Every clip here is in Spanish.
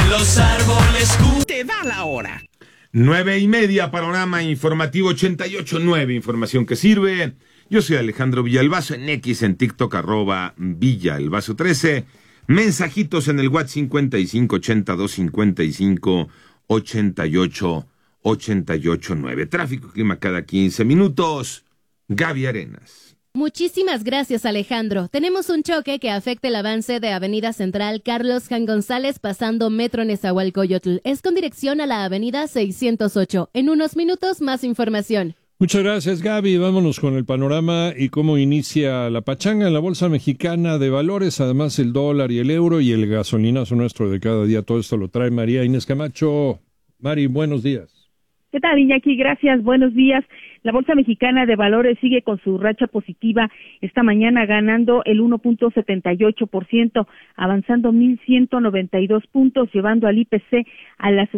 Los árboles te da la hora. 9:30, panorama informativo 88.9, información que sirve. Yo soy Alejandro Villalbazo, en X, en TikTok, @Villalbazo13. Mensajitos en el WhatsApp 5582558889. Tráfico y clima cada 15 minutos. Gaby Arenas. Muchísimas gracias, Alejandro. Tenemos un choque que afecta el avance de Avenida Central Carlos Jan González pasando Metro Nezahualcóyotl. Es con dirección a la Avenida 608. En unos minutos, más información. Muchas gracias, Gaby. Vámonos con el panorama y cómo inicia la pachanga en la Bolsa Mexicana de Valores. Además, el dólar y el euro y el gasolinazo nuestro de cada día. Todo esto lo trae María Inés Camacho. Mari, buenos días. ¿Qué tal, Iñaki? Gracias, buenos días. La Bolsa Mexicana de Valores sigue con su racha positiva, esta mañana ganando el 1.78%, avanzando 1.192 puntos, llevando al IPC a las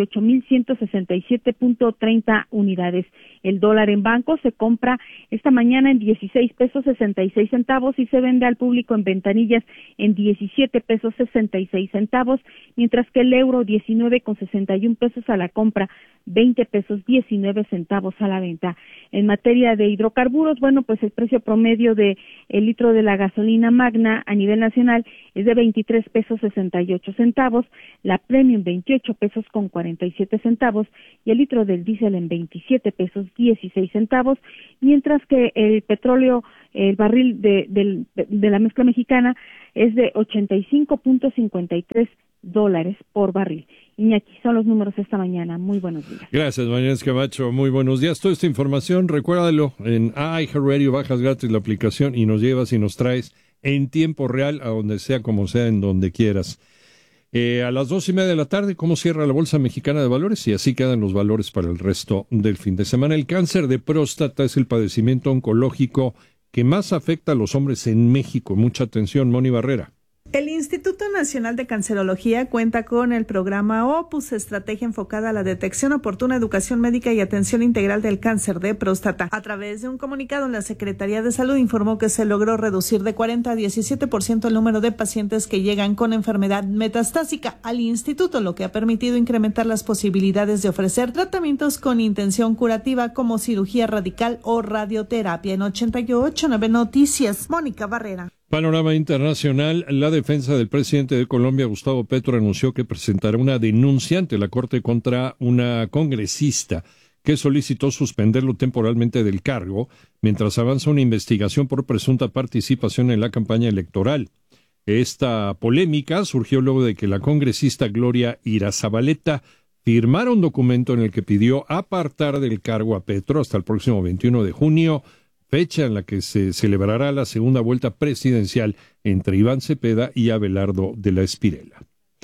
68.167.30 unidades. El dólar en banco se compra esta mañana en 16 pesos 66 centavos y se vende al público en ventanillas en 17 pesos 66 centavos, mientras que el euro 19,61 pesos a la compra, 20 pesos 19 centavos a la venta. En materia de hidrocarburos, bueno, pues el precio promedio de el litro de la gasolina magna a nivel nacional es de 23 pesos 68 centavos, la premium 28 pesos con 47 centavos y el litro del diésel en 27 pesos 16 centavos, mientras que el petróleo, el barril de la mezcla mexicana es de 85.53 dólares por barril. Iñaki, son los números esta mañana. Muy buenos días. Gracias, María Inés Camacho. Muy buenos días. Toda esta información, recuérdalo, en iHeartRadio bajas gratis la aplicación y nos llevas y nos traes en tiempo real a donde sea, como sea, en donde quieras. A las 2:30 de la tarde, ¿cómo cierra la Bolsa Mexicana de Valores? Y así quedan los valores para el resto del fin de semana. El cáncer de próstata es el padecimiento oncológico que más afecta a los hombres en México. Mucha atención, Moni Barrera. El Instituto Nacional de Cancerología cuenta con el programa Opus, estrategia enfocada a la detección oportuna, educación médica y atención integral del cáncer de próstata. A través de un comunicado, la Secretaría de Salud informó que se logró reducir de 40 a 17% el número de pacientes que llegan con enfermedad metastásica al instituto, lo que ha permitido incrementar las posibilidades de ofrecer tratamientos con intención curativa como cirugía radical o radioterapia. En 88.9 Noticias, Mónica Barrera. Panorama internacional. La defensa del presidente de Colombia, Gustavo Petro, anunció que presentará una denuncia ante la Corte contra una congresista que solicitó suspenderlo temporalmente del cargo mientras avanza una investigación por presunta participación en la campaña electoral. Esta polémica surgió luego de que la congresista Gloria Irazabaleta firmara un documento en el que pidió apartar del cargo a Petro hasta el próximo 21 de junio, fecha en la que se celebrará la segunda vuelta presidencial entre Iván Cepeda y Abelardo de la Espriella.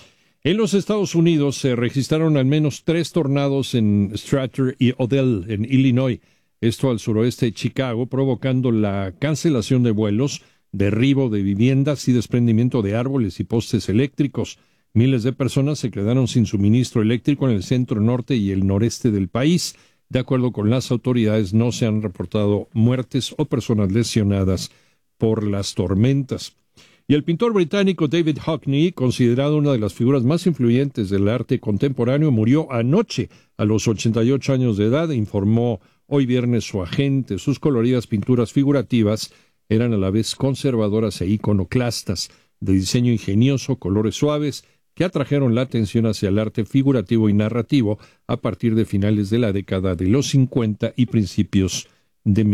En los Estados Unidos se registraron al menos 3 tornados en Stratford y Odell, en Illinois, esto al suroeste de Chicago, provocando la cancelación de vuelos, derribo de viviendas y desprendimiento de árboles y postes eléctricos. Miles de personas se quedaron sin suministro eléctrico en el centro norte y el noreste del país. De acuerdo con las autoridades, no se han reportado muertes o personas lesionadas por las tormentas. Y el pintor británico David Hockney, considerado una de las figuras más influyentes del arte contemporáneo, murió anoche a los 88 años de edad, informó hoy viernes su agente. Sus coloridas pinturas figurativas eran a la vez conservadoras e iconoclastas, de diseño ingenioso, colores suaves, que atrajeron la atención hacia el arte figurativo y narrativo a partir de finales de la década de los 50 y principios de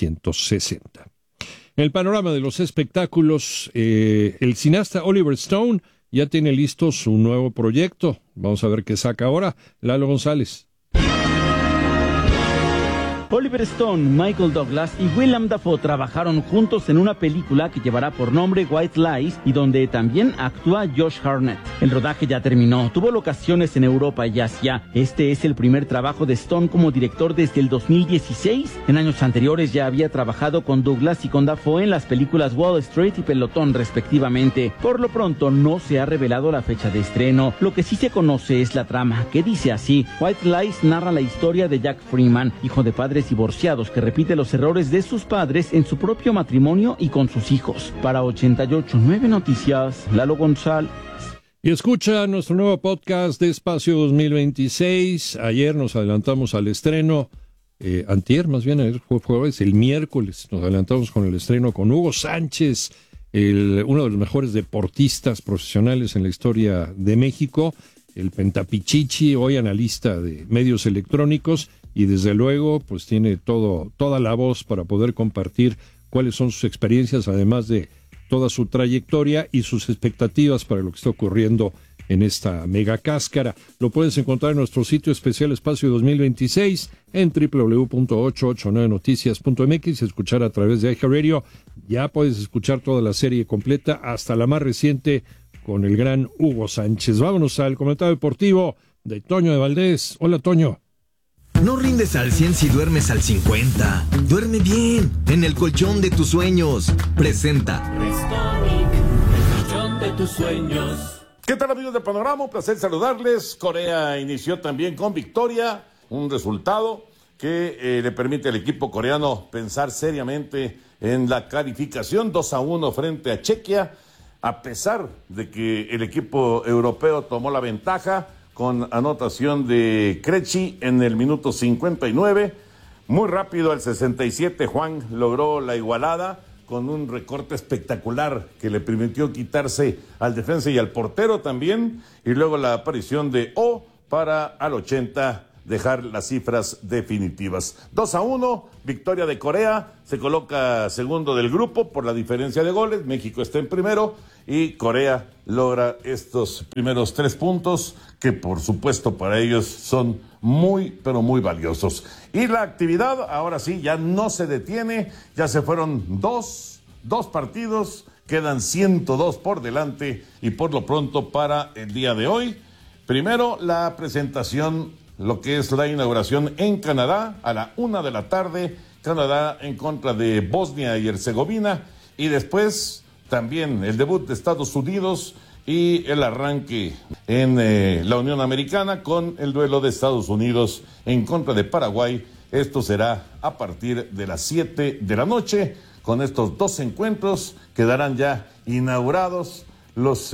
1960. En el panorama de los espectáculos, el cineasta Oliver Stone ya tiene listo su nuevo proyecto. Vamos a ver qué saca ahora. Lalo González. Oliver Stone, Michael Douglas y Willem Dafoe trabajaron juntos en una película que llevará por nombre White Lies y donde también actúa Josh Hartnett. El rodaje ya terminó, tuvo locaciones en Europa y Asia. Este es el primer trabajo de Stone como director desde el 2016. En años anteriores ya había trabajado con Douglas y con Dafoe en las películas Wall Street y Pelotón respectivamente. Por lo pronto no se ha revelado la fecha de estreno. Lo que sí se conoce es la trama, que dice así: White Lies narra la historia de Jack Freeman, hijo de padres divorciados que repite los errores de sus padres en su propio matrimonio y con sus hijos. Para 88.9 Noticias, Lalo González. Y escucha nuestro nuevo podcast de Espacio 2026. Ayer nos adelantamos al estreno, antier más bien, ayer fue jueves, el miércoles nos adelantamos con el estreno con Hugo Sánchez, uno de los mejores deportistas profesionales en la historia de México, el Pentapichichi, hoy analista de medios electrónicos, y desde luego pues tiene toda la voz para poder compartir cuáles son sus experiencias, además de toda su trayectoria y sus expectativas para lo que está ocurriendo en esta mega cáscara. Lo puedes encontrar en nuestro sitio especial Espacio 2026 en www.889noticias.mx, escuchar a través de iHeartRadio. Ya puedes escuchar toda la serie completa, hasta la más reciente, con el gran Hugo Sánchez. Vámonos al comentario deportivo de Toño de Valdés. Hola, Toño. No rindes al 100 si duermes al 50. Duerme bien, en el colchón de tus sueños. Presenta Restonic, el colchón de tus sueños. ¿Qué tal, amigos de Panorama? Un placer saludarles. Corea inició también con victoria, un resultado que le permite al equipo coreano pensar seriamente en la calificación 2-1 frente a Chequia, a pesar de que el equipo europeo tomó la ventaja con anotación de Krejci en el minuto 59. Muy rápido, al 67, Juan logró la igualada con un recorte espectacular que le permitió quitarse al defensa y al portero también, y luego la aparición de O para al 80 dejar las cifras definitivas. 2-1, victoria de Corea, se coloca segundo del grupo por la diferencia de goles. México está en primero y Corea logra estos primeros 3 puntos que por supuesto para ellos son muy, pero muy valiosos. Y la actividad ahora sí ya no se detiene, ya se fueron dos partidos, quedan 102 por delante y por lo pronto para el día de hoy. Primero la presentación, lo que es la inauguración en Canadá a la 1 de la tarde, Canadá en contra de Bosnia y Herzegovina, y después también el debut de Estados Unidos y el arranque en la Unión Americana con el duelo de Estados Unidos en contra de Paraguay. Esto será a partir de las 7 de la noche. Con estos 2 encuentros quedarán ya inaugurados los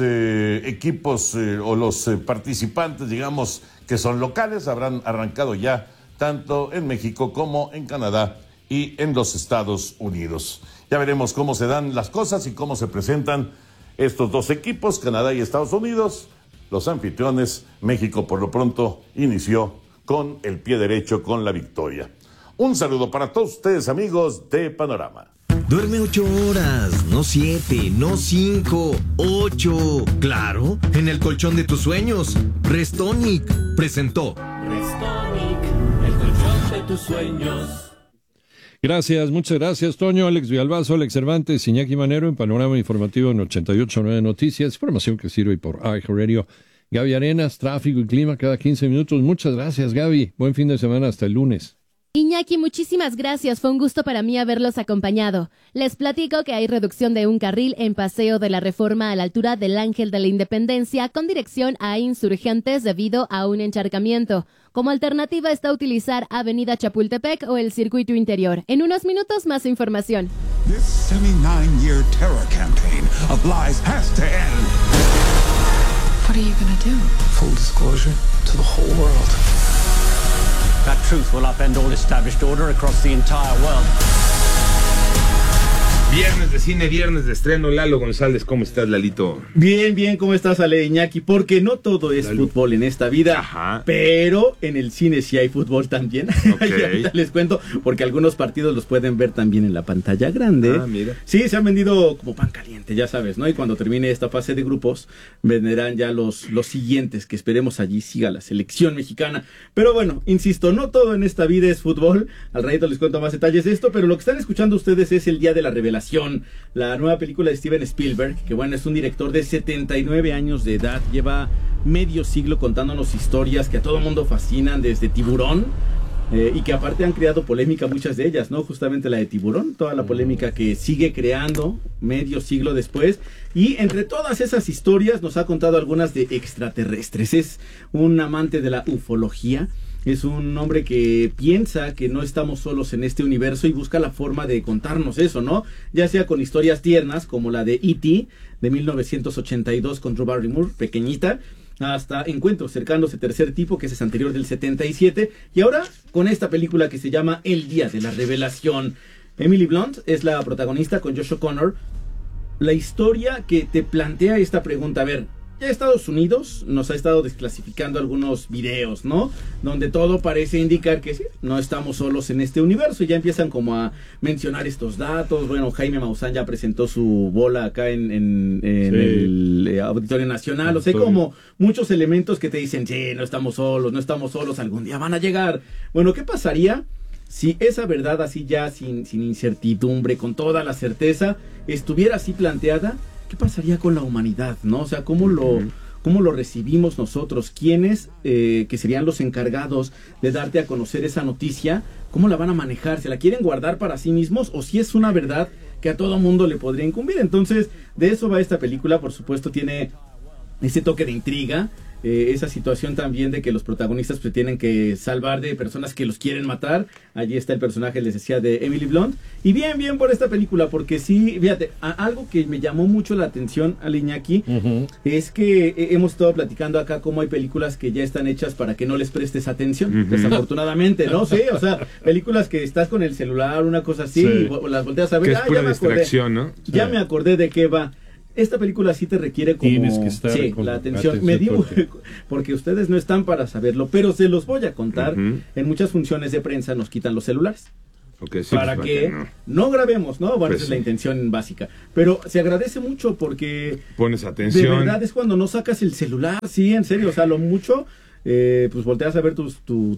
equipos o los participantes, digamos, que son locales. Habrán arrancado ya tanto en México como en Canadá y en los Estados Unidos. Ya veremos cómo se dan las cosas y cómo se presentan estos 2 equipos, Canadá y Estados Unidos. Los anfitriones, México por lo pronto inició con el pie derecho con la victoria. Un saludo para todos ustedes, amigos de Panorama. Duerme 8 horas, no 7, no 5, 8. Claro, en el colchón de tus sueños. Restonic presentó Restonic, el colchón de tus sueños. Gracias, muchas gracias, Toño. Alex Villalbazo, Alex Cervantes, Iñaki Manero en Panorama Informativo en 88.9 Noticias, información que sirve por iHeartRadio. Gaby Arenas, tráfico y clima cada 15 minutos. Muchas gracias, Gaby. Buen fin de semana, hasta el lunes. Iñaki, muchísimas gracias. Fue un gusto para mí haberlos acompañado. Les platico que hay reducción de un carril en Paseo de la Reforma a la altura del Ángel de la Independencia con dirección a Insurgentes debido a un encharcamiento. Como alternativa está utilizar Avenida Chapultepec o el circuito interior. En unos minutos más información. This 79-year terror campaign of lies has to end. What are you gonna do? Full disclosure to the whole world. That truth will upend all established order across the entire world. Viernes de cine, viernes de estreno. Lalo González, ¿cómo estás, Lalito? Bien, bien, ¿cómo estás, Ale, Iñaki? Porque no todo es fútbol en esta vida. Ajá. Pero en el cine sí hay fútbol también. Okay. Y ahorita les cuento, porque algunos partidos los pueden ver también en la pantalla grande. Ah, mira. Sí, se han vendido como pan caliente, ya sabes, ¿no? Y cuando termine esta fase de grupos, venderán ya los siguientes, que esperemos allí siga la selección mexicana. Pero bueno, insisto, no todo en esta vida es fútbol. Al ratito les cuento más detalles de esto, pero lo que están escuchando ustedes es El Día de la Revelación, la nueva película de Steven Spielberg, que bueno, es un director de 79 años de edad, lleva medio siglo contándonos historias que a todo mundo fascinan, desde Tiburón, y que aparte han creado polémica muchas de ellas, ¿no? Justamente la de Tiburón, toda la polémica que sigue creando medio siglo después, y entre todas esas historias nos ha contado algunas de extraterrestres. Es un amante de la ufología. Es un hombre que piensa que no estamos solos en este universo y busca la forma de contarnos eso, ¿no? Ya sea con historias tiernas como la de E.T. de 1982 con Drew Barrymore, pequeñita, hasta encuentros cercanos de tercer tipo, que ese es anterior del 77, y ahora con esta película que se llama El Día de la Revelación. Emily Blunt es la protagonista con Josh O'Connor. La historia que te plantea esta pregunta, a ver, ya Estados Unidos nos ha estado desclasificando algunos videos, ¿no? Donde todo parece indicar que sí, no estamos solos en este universo, y ya empiezan como a mencionar estos datos. Bueno, Jaime Maussan ya presentó su bola acá en el Auditorio Nacional. O sea, como muchos elementos que te dicen, sí, no estamos solos, algún día van a llegar. Bueno, ¿qué pasaría si esa verdad así ya sin incertidumbre, con toda la certeza, estuviera así planteada? ¿Qué pasaría con la humanidad, no? O sea, ¿cómo lo recibimos nosotros? ¿Quiénes que serían los encargados de darte a conocer esa noticia? ¿Cómo la van a manejar? ¿Se la quieren guardar para sí mismos o si es una verdad que a todo mundo le podría incumbir? Entonces, de eso va esta película. Por supuesto, tiene ese toque de intriga, esa situación también de que los protagonistas pues tienen que salvar de personas que los quieren matar. Allí está el personaje, les decía, de Emily Blunt. Y bien por esta película, porque sí, fíjate, algo que me llamó mucho la atención al Iñaki, es que hemos estado platicando acá cómo hay películas que ya están hechas para que no les prestes atención, desafortunadamente, ¿no? Sí, o sea, películas que estás con el celular, una cosa así, y las volteas a ver, que es pura ya me distracción, acordé, ¿no? ya me acordé de qué va. Esta película sí te requiere como... Tienes que estar con la atención. Me digo, porque ustedes no están para saberlo, pero se los voy a contar. En muchas funciones de prensa nos quitan los celulares. Okay, sí, para que no grabemos, ¿no? Bueno, pues esa es la intención básica. Pero se agradece mucho porque... Pones atención. De verdad es cuando no sacas el celular, sí, en serio. O sea, lo mucho, pues volteas a ver tu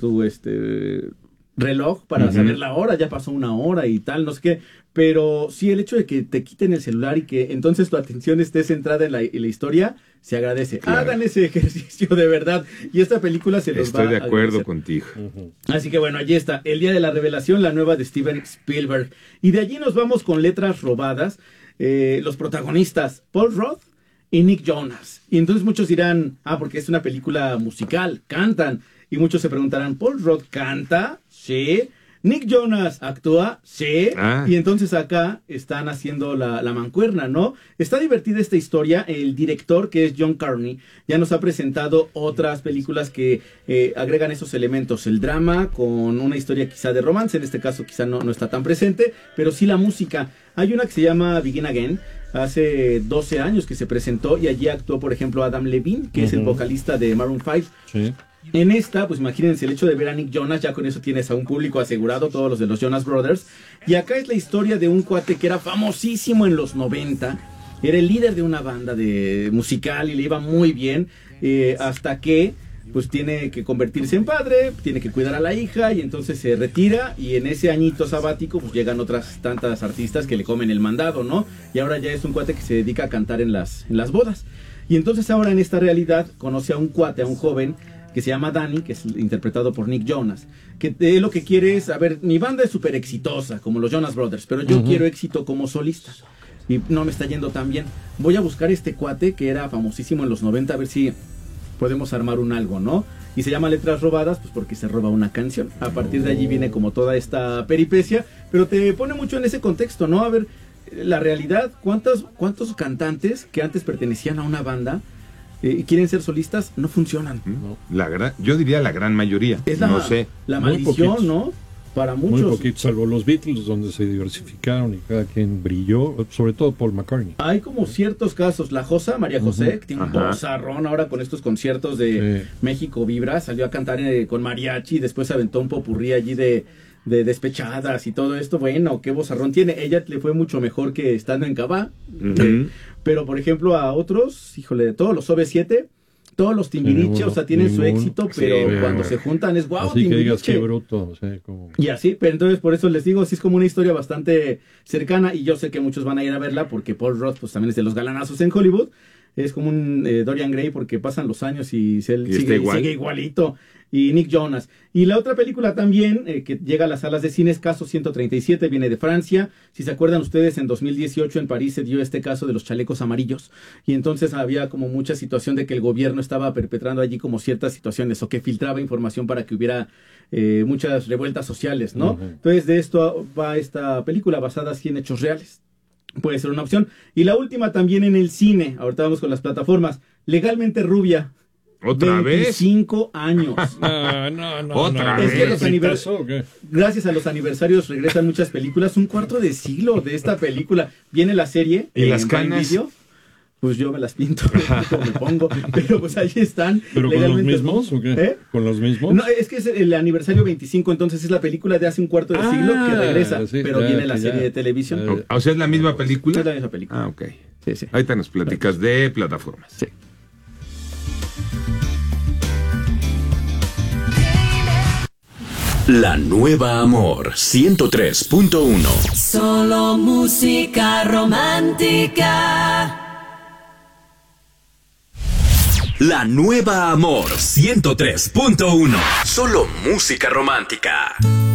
reloj para saber la hora, ya pasó una hora y tal, no sé qué, pero sí el hecho de que te quiten el celular y que entonces tu atención esté centrada en la historia, se agradece. Claro. Hagan ese ejercicio de verdad, y esta película se los va a Estoy de acuerdo agradecer. Contigo. Así que bueno, allí está, El Día de la Revelación, la nueva de Steven Spielberg, y de allí nos vamos con letras robadas. Los protagonistas, Paul Rudd y Nick Jonas, y entonces muchos dirán, porque es una película musical, cantan, y muchos se preguntarán, ¿Paul Rudd canta? Sí. ¿Nick Jonas actúa? Sí. Y entonces acá están haciendo la mancuerna, ¿no? Está divertida esta historia. El director, que es John Carney, ya nos ha presentado otras películas que agregan esos elementos. El drama con una historia quizá de romance, en este caso quizá no está tan presente, pero sí la música. Hay una que se llama Begin Again, hace 12 años que se presentó, y allí actuó, por ejemplo, Adam Levine, que es el vocalista de Maroon 5. Sí. En esta, pues imagínense, el hecho de ver a Nick Jonas, ya con eso tienes a un público asegurado, todos los de los Jonas Brothers. Y acá es la historia de un cuate que era famosísimo en los 90, era el líder de una banda musical y le iba muy bien, hasta que pues tiene que convertirse en padre, tiene que cuidar a la hija, y entonces se retira, y en ese añito sabático pues llegan otras tantas artistas que le comen el mandado, ¿no? Y ahora ya es un cuate que se dedica a cantar en las bodas. Y entonces ahora en esta realidad conoce a un cuate, a un joven que se llama Danny, que es interpretado por Nick Jonas, que lo que quiere es, a ver, mi banda es súper exitosa, como los Jonas Brothers, pero yo quiero éxito como solista, y no me está yendo tan bien. Voy a buscar este cuate que era famosísimo en los 90, a ver si podemos armar un algo, ¿no? Y se llama Letras Robadas, pues porque se roba una canción. A partir de allí viene como toda esta peripecia, pero te pone mucho en ese contexto, ¿no? A ver, la realidad, ¿cuántos cantantes que antes pertenecían a una banda y quieren ser solistas no funcionan? Yo diría la gran mayoría. Es no sé. La maldición, ¿no? Para muchos. Muy poquito, salvo los Beatles, donde se diversificaron y cada quien brilló, sobre todo Paul McCartney. Hay como ciertos casos. La Josa, María José, que tiene un vozarrón ahora con estos conciertos de México Vibra, salió a cantar con mariachi, después aventó un popurrí allí de despechadas y todo esto. Bueno, qué vozarrón tiene. Ella le fue mucho mejor que estando en Cabá. Pero, por ejemplo, a otros, híjole, todos los OV7, todos los Timbiriche, o sea, tienen su éxito, pero cuando se juntan es guau, así Timbiriche. Que digas qué bruto, o sea, como... Y así, pero entonces por eso les digo, sí es como una historia bastante cercana, y yo sé que muchos van a ir a verla porque Paul Rudd pues también es de los galanazos en Hollywood. es como un Dorian Gray porque pasan los años y sigue igualito. Y Nick Jonas. Y la otra película también, que llega a las salas de cine, es Caso 137, viene de Francia. Si se acuerdan ustedes, en 2018 en París se dio este caso de los chalecos amarillos. Y entonces había como mucha situación de que el gobierno estaba perpetrando allí como ciertas situaciones o que filtraba información para que hubiera muchas revueltas sociales, ¿no? Uh-huh. Entonces de esto va esta película basada así en hechos reales. Puede ser una opción. Y la última también en el cine, ahorita vamos con las plataformas, Legalmente Rubia. ¿Otra 25 años. No. ¿Otra vez? Es que gracias a los aniversarios regresan muchas películas. Un cuarto de siglo de esta película. Viene la serie. ¿Y las canas? Video, pues yo me las pinto, me pongo. Pero pues ahí están. ¿Pero con los mismos o qué? ¿Con los mismos? No, es que es el aniversario 25, entonces es la película de hace un cuarto de siglo que regresa. Sí, pero viene la serie de televisión. O sea, ¿es la misma película? Es la misma película. Ok. Sí. Ahorita nos platicas de plataformas. Sí. La Nueva Amor 103.1. Solo música romántica. La Nueva Amor 103.1. Solo música romántica.